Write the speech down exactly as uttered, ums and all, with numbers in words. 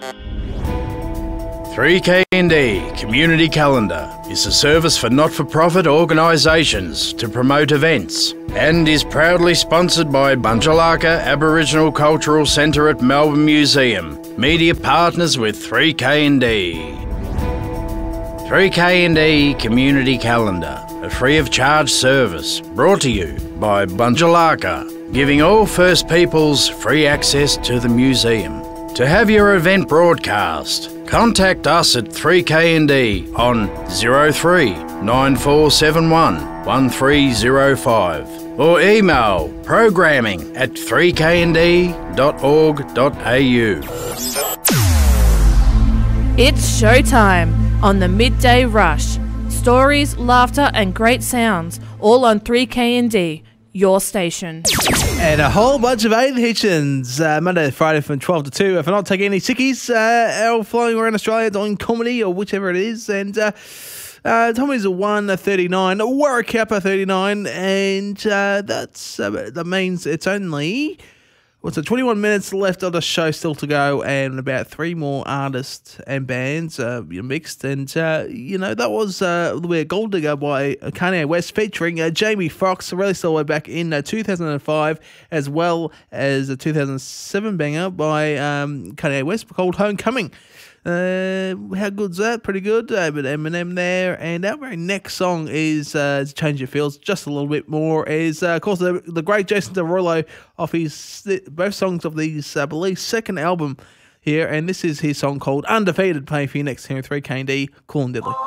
three K and D Community Calendar is a service for not-for-profit organisations to promote events and is proudly sponsored by Bunjalaka Aboriginal Cultural Centre at Melbourne Museum, media partners with three K and D. three K and D Community Calendar, a free of charge service brought to you by Bunjalaka, giving all First Peoples free access to the museum. To have your event broadcast, contact us at three K and D on zero three nine four seven one one three zero five or email programming at three k and d dot org dot a u. It's showtime on the Midday Rush. Stories, laughter and great sounds, all on three K and D, your station. And a whole bunch of Aiden Hitchens, uh, Monday to Friday from twelve to two. If we're not taking any sickies, uh, all flying around Australia doing comedy or whichever it is. And uh, uh, Tommy's a one thirty-nine, Warracappa thirty-nine, and uh, that's uh, that means it's only... What's it, twenty-one minutes left of the show still to go, and about three more artists and bands uh, mixed. And, uh, you know, that was uh, We're Gold Digger by Kanye West featuring uh, Jamie Foxx, released all the way back in uh, two thousand five, as well as a two thousand seven banger by um, Kanye West called Homecoming. Uh, how good's that? Pretty good. Uh, but Eminem there. And our very next song is uh, Change Your Feels just a little bit more. Is uh, of course the, the great Jason Derulo off his both songs of his I believe second album here, and this is his song called Undefeated. Playing for you next here in three K and D. Cool and Deadly.